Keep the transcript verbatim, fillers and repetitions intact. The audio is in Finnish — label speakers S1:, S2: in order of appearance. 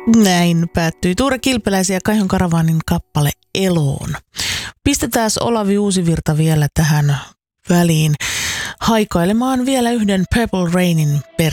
S1: Näin päättyi Tuure Kilpeläisen ja Kaijon Karavaanin kappale Eloon. Pistetään Olavi Uusivirta vielä tähän väliin haikailemaan vielä yhden Purple Rainin per